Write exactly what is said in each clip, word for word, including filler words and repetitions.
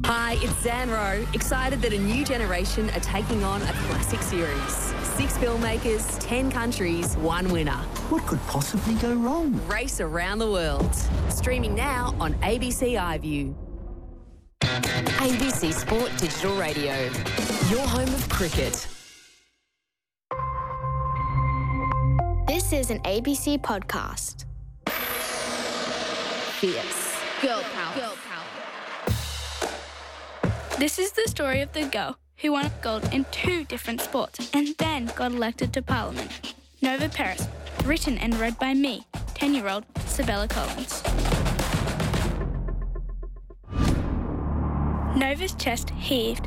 Hi, it's Zan Rowe, excited that a new generation are taking on a classic series. Six filmmakers, ten countries, one winner. What could possibly go wrong? Race around the world. Streaming now on A B C iView. A B C Sport Digital Radio. Your home of cricket. This is an A B C podcast. Fierce. Girl power. Girl power. This is the story of the girl who won gold in two different sports and then got elected to Parliament. Nova Peris, written and read by me, ten-year-old Sabella Collins. Nova's chest heaved.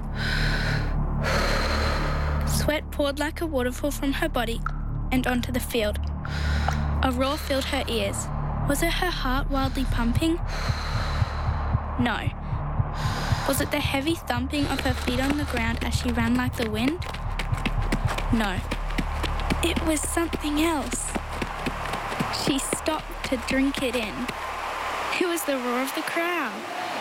Sweat poured like a waterfall from her body and onto the field. A roar filled her ears. Was it her heart wildly pumping? No. Was it the heavy thumping of her feet on the ground as she ran like the wind? No. It was something else. She stopped to drink it in. It was the roar of the crowd.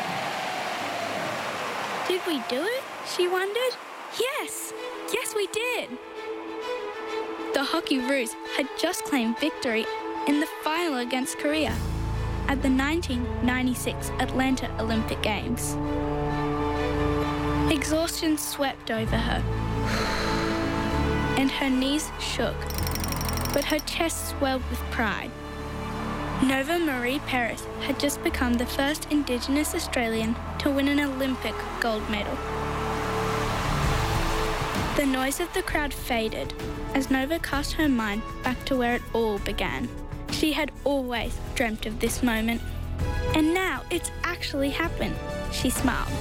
Did we do it? She wondered. Yes! Yes, we did! The Hockey Roos had just claimed victory in the final against Korea at the nineteen ninety-six Atlanta Olympic Games. Exhaustion swept over her, and her knees shook, but her chest swelled with pride. Nova Marie Peris had just become the first Indigenous Australian to win an Olympic gold medal. The noise of the crowd faded as Nova cast her mind back to where it all began. She had always dreamt of this moment, and now it's actually happened. She smiled.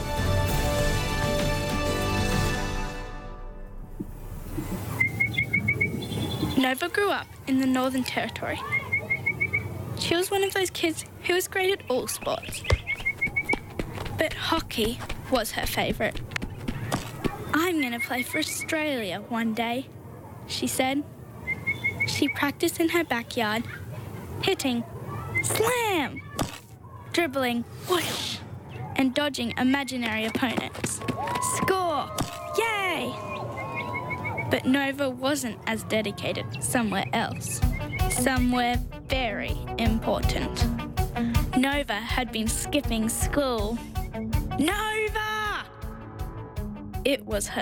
Nova grew up in the Northern Territory. She was one of those kids who was great at all sports. But hockey was her favourite. I'm going to play for Australia one day, she said. She practiced in her backyard, hitting, slam, dribbling, whoosh, and dodging imaginary opponents. Score! Yay! But Nova wasn't as dedicated somewhere else. Somewhere very important. Nova had been skipping school. Nova! It was her